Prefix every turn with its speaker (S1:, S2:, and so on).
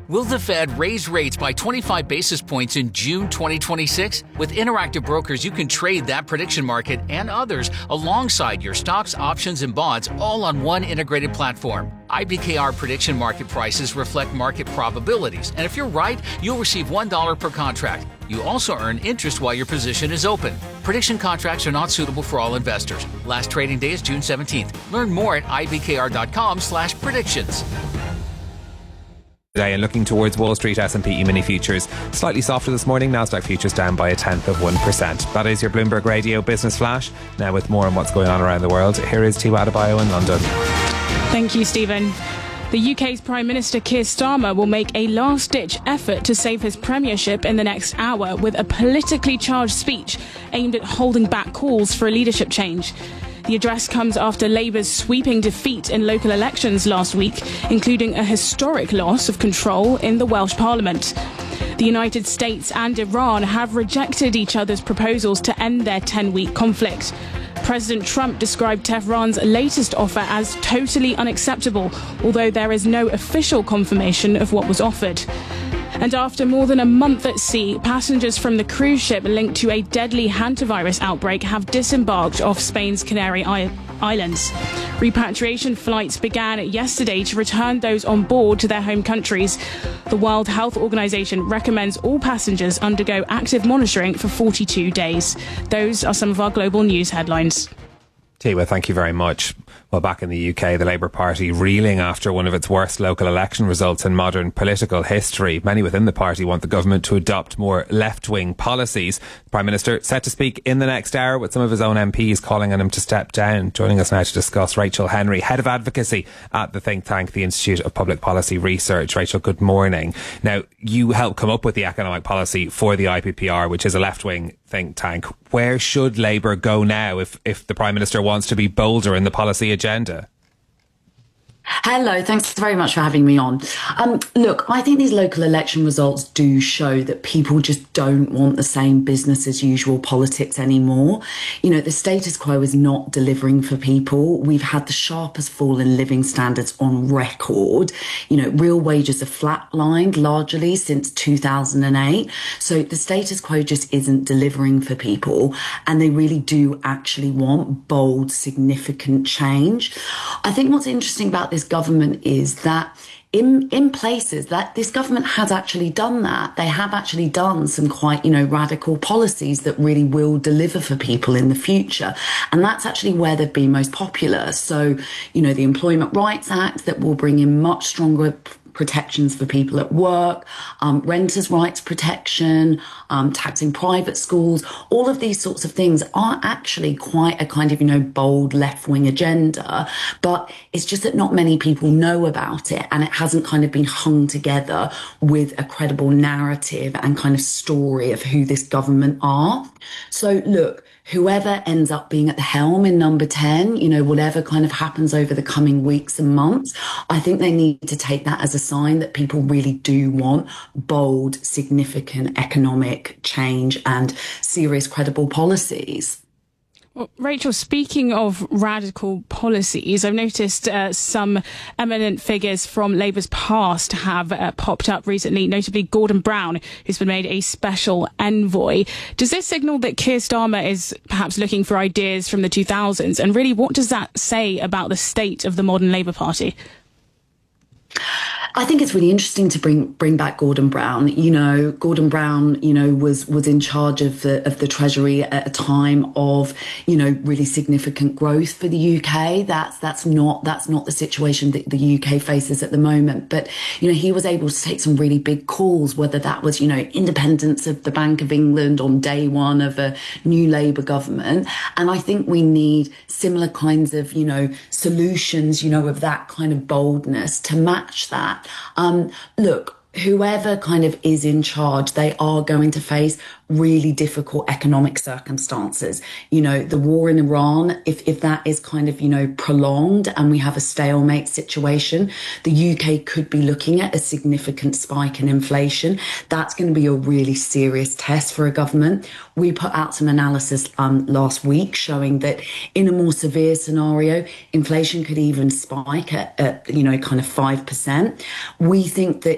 S1: Will the Fed raise rates by 25 basis points in June 2026? With Interactive Brokers, you can trade that prediction market and others alongside your stocks, options, and bonds all on one integrated platform. IBKR prediction market prices reflect market probabilities, and if you're right, you'll receive $1 per contract. You also earn interest while your position is open. Prediction contracts are not suitable for all investors. Last trading day is June 17th. Learn more at ibkr.com/predictions.
S2: Today, and looking towards Wall Street, S&P E-mini futures slightly softer this morning. Nasdaq futures down by 0.1%. That is your Bloomberg Radio Business Flash. Now with more on what's going on around the world, here is Tiwa Adebayo in London.
S3: Thank you, Stephen. The UK's Prime Minister Keir Starmer will make a last-ditch effort to save his premiership in the next hour with a politically charged speech aimed at holding back calls for a leadership change. The address comes after Labour's sweeping defeat in local elections last week, including a historic loss of control in the Welsh Parliament. The United States and Iran have rejected each other's proposals to end their 10-week conflict. President Trump described Tehran's latest offer as totally unacceptable, although there is no official confirmation of what was offered. And after more than a month at sea, passengers from the cruise ship linked to a deadly hantavirus outbreak have disembarked off Spain's Canary Islands. Repatriation flights began yesterday to return those on board to their home countries. The World Health Organization recommends all passengers undergo active monitoring for 42 days. Those are some of our global news headlines.
S2: Tiwa, thank you very much. Well, back in the UK, the Labour Party reeling after one of its worst local election results in modern political history. Many within the party want the government to adopt more left-wing policies. The Prime Minister set to speak in the next hour with some of his own MPs calling on him to step down. Joining us now to discuss, Rachel Henry, Head of Advocacy at the think tank, the Institute of Public Policy Research. Rachel, good morning. Now, you helped come up with the economic policy for the IPPR, which is a left-wing think tank. Where should Labour go now if the Prime Minister wants to be bolder in the policy agenda?
S4: Hello, thanks very much for having me on. Look, I think these local election results do show that people just don't want the same business as usual politics anymore. You know, the status quo is not delivering for people. We've had the sharpest fall in living standards on record. You know, real wages are flatlined largely since 2008. So the status quo just isn't delivering for people, and they really do actually want bold, significant change. I think what's interesting about this government is that in places that this government has actually done that. They have actually done some quite, radical policies that really will deliver for people in the future. And that's actually where they've been most popular. So, the Employment Rights Act that will bring in much stronger protections for people at work, renters' rights protection, taxing private schools, all of these sorts of things are actually quite a kind of, bold left-wing agenda, but it's just that not many people know about it, and it hasn't kind of been hung together with a credible narrative and kind of story of who this government are. So look, whoever ends up being at the helm in number 10, whatever kind of happens over the coming weeks and months, I think they need to take that as a sign that people really do want bold, significant economic change and serious, credible policies.
S3: Well, Rachel, speaking of radical policies, I've noticed some eminent figures from Labour's past have popped up recently, notably Gordon Brown, who's been made a special envoy. Does this signal that Keir Starmer is perhaps looking for ideas from the 2000s? And really, what does that say about the state of the modern Labour Party?
S4: I think it's really interesting to bring back Gordon Brown. Gordon Brown, was in charge of the Treasury at a time of, really significant growth for the UK. That's not the situation that the UK faces at the moment. But, he was able to take some really big calls, whether that was, independence of the Bank of England on day one of a new Labour government. And I think we need similar kinds of, solutions, of that kind of boldness to match that. Look, whoever kind of is in charge, they are going to face really difficult economic circumstances. The war in Iran, if that is kind of, prolonged and we have a stalemate situation, the UK could be looking at a significant spike in inflation. That's going to be a really serious test for a government. We put out some analysis last week showing that in a more severe scenario, inflation could even spike at kind of 5%. We think that